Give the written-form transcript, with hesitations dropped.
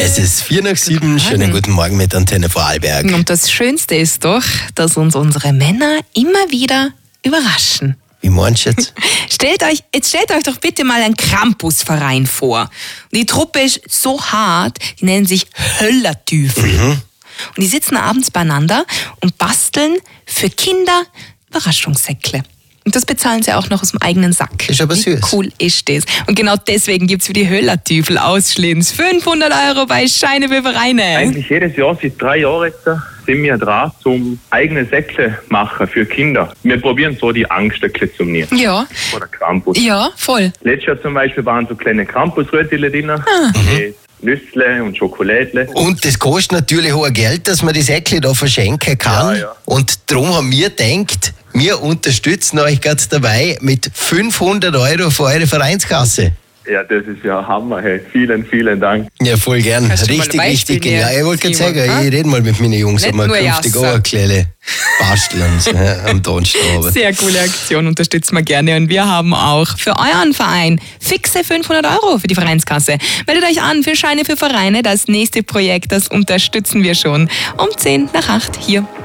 Es ist 6:04. Schönen guten Morgen mit Antenne Vorarlberg. Und das Schönste ist doch, dass uns unsere Männer immer wieder überraschen. Wie meinst du jetzt? Stellt euch doch bitte mal einen Krampusverein vor. Und die Truppe ist so hart, die nennen sich Höllertüfel. Und die sitzen abends beieinander und basteln für Kinder Überraschungssäckle. Und das bezahlen sie auch noch aus dem eigenen Sack. Ist aber süß. Wie cool ist das? Und genau deswegen gibt es für die Höllertüfel Ausschlins 500 € bei Scheine für Vereine. Eigentlich jedes Jahr, seit 3 Jahren jetzt, sind wir dran, zum eigene Säckle machen für Kinder. Wir probieren so die Angst ein bisschen zu nehmen. Ja. Oder Krampus. Ja, voll. Letztes Jahr zum Beispiel waren so kleine Krampusrötchen drin. Mit Nüssle und Schokolädle. Und das kostet natürlich hohe Geld, dass man die Säckle da verschenken kann. Ja. Und darum haben wir gedacht, wir unterstützen euch gerade dabei mit 500 € für eure Vereinskasse. Ja, das ist ja Hammer. Hey. Vielen, vielen Dank. Ja, voll gern. Kannst du mal Richtig, dabei richtig spielen, genial. ja, Ich wollte gerade Simon, sagen, ich rede mal mit meinen Jungs, Nicht ob wir nur künftig auch Jasser. eine kleine basteln am Donnerstag. Sehr coole Aktion, unterstützen wir gerne. Und wir haben auch für euren Verein fixe 500 € für die Vereinskasse. Meldet euch an für Scheine für Vereine. Das nächste Projekt, das unterstützen wir schon um 7:50 hier